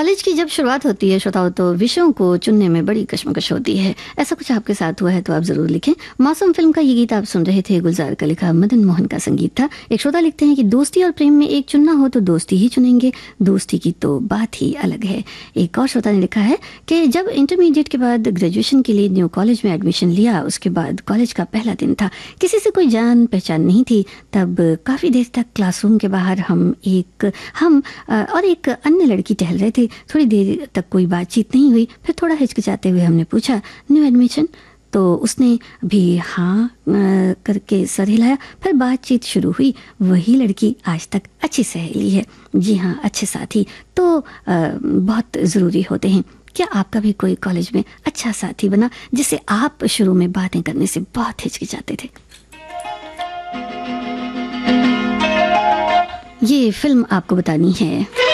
College की जब शुरुआत होती है श्रोताओं, तो विषयों को चुनने में बड़ी कश्मकश होती है। ऐसा कुछ आपके साथ हुआ है तो आप जरूर लिखें। मौसम फिल्म का ये गीत आप सुन रहे थे, गुलजार का लिखा, मदन मोहन का संगीत था। एक श्रोता लिखते हैं कि दोस्ती और प्रेम में एक चुनना हो तो दोस्ती ही चुनेंगे, दोस्ती की तो बात ही अलग है। एक और श्रोता ने लिखा है कि जब इंटरमीडिएट के बाद ग्रेजुएशन के लिए न्यू कॉलेज में एडमिशन लिया, उसके बाद कॉलेज का पहला दिन था, किसी से कोई जान पहचान नहीं थी। तब काफ़ी देर तक क्लासरूम के बाहर हम और एक अन्य लड़की टहल रहे थे। थोड़ी देर तक कोई बातचीत नहीं हुई। फिर थोड़ा हिचकिचाते हुए हमने पूछा, न्यू एडमिशन? तो उसने भी हाँ करके सर हिलाया। फिर बातचीत शुरू हुई। वही लड़की आज तक अच्छी सहेली है। जी हाँ, अच्छे साथी तो बहुत ज़रूरी होते हैं। क्या आपका भी कोई कॉलेज में अच्छा साथी बना जिसे आप शुरू में बातें करने से बहुत हिचकिचाते थे? ये फिल्म आपको बतानी है।